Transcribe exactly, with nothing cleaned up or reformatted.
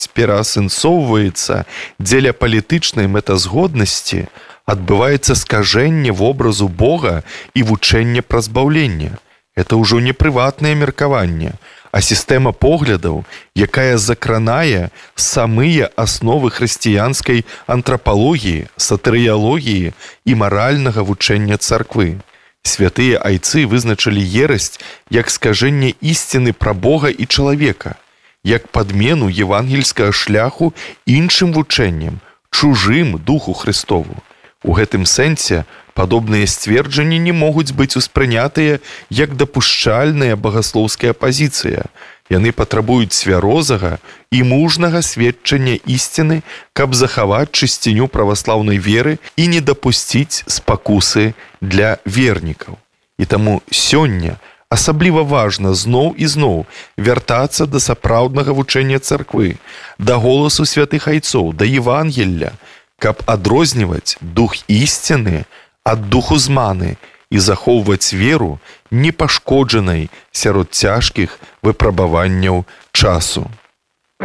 пераасэнсоўваецца дзеля палітычнай мэтазгоднасці, адбываецца скажэнне вобразу Бога і вучэнне пра збаўленне. Это ўжо не прыватнае меркаванне, а сістэма поглядаў, якая закранае самыя асновы хрысціянскай антрапалогіі, сатырыялогіі і маральнага вучэння царквы. Святыя айцы вызначылі ерасць як скажэнне ісціны пра Бога і чалавека, як падмену евангельскага шляху іншым вучэннем, чужым духу Христову. У гэтым сэнсе падобныя сцверджанні не могуць быць успрынятыя як дапушчальная багаслоўская пазіцыя. Яны патрабуюць цвярозага і мужнага сведчання ісціны, каб захаваць чысціню праваслаўнай веры і не дапусціць спакусы для вернікаў. І таму сёння асабліва важна зноў і зноў вяртацца да сапраўднага вучэння царквы, да голасу святых айцоў, да Евангелля, каб адрозніваць дух ісціны ад духу зманы і захоўваць веру непашкоджанай сярод цяжкіх выпрабаванняў часу.